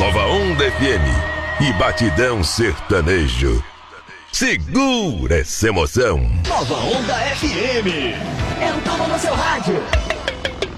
Nova Onda FM e Batidão Sertanejo. Segura essa emoção. Nova Onda FM. Eu tomo no seu rádio.